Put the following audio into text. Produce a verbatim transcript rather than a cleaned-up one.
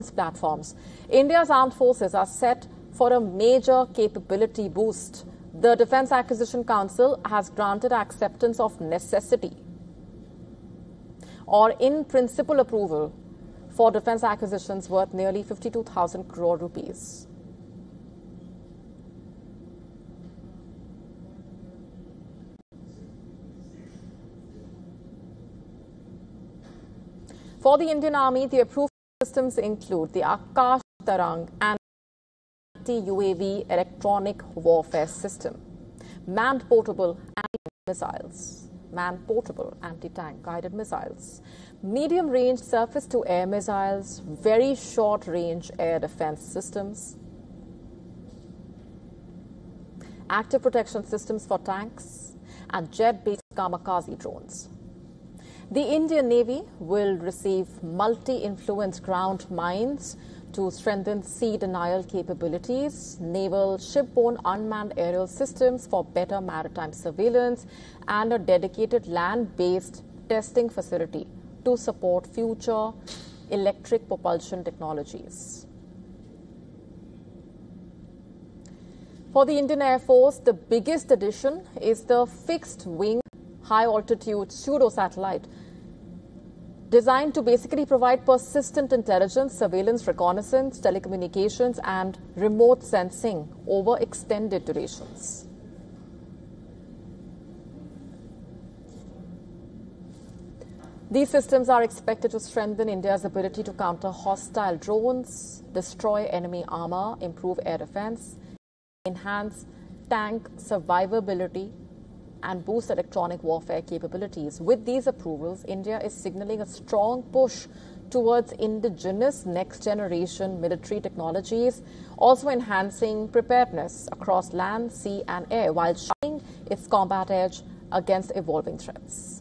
platforms. India's armed forces are set for a major capability boost. The Defence Acquisition Council has granted acceptance of necessity or in principle approval for defence acquisitions worth nearly fifty-two thousand crore rupees. For the Indian Army, the approved systems include the Akash Tarang and anti-U A V electronic warfare system, manned portable anti-missiles, manned portable anti-tank guided missiles, medium-range surface-to-air missiles, very short-range air defense systems, active protection systems for tanks, and jet-based kamikaze drones. The Indian Navy will receive multi-influence ground mines to strengthen sea denial capabilities, naval shipborne unmanned aerial systems for better maritime surveillance, and a dedicated land-based testing facility to support future electric propulsion technologies. For the Indian Air Force, the biggest addition is the fixed-wing high-altitude pseudo-satellite designed to basically provide persistent intelligence, surveillance, reconnaissance, telecommunications, and remote sensing over extended durations. These systems are expected to strengthen India's ability to counter hostile drones, destroy enemy armor, improve air defense, enhance tank survivability, and boost electronic warfare capabilities. With these approvals, India is signaling a strong push towards indigenous next-generation military technologies, also enhancing preparedness across land, sea, and air, while shining its combat edge against evolving threats.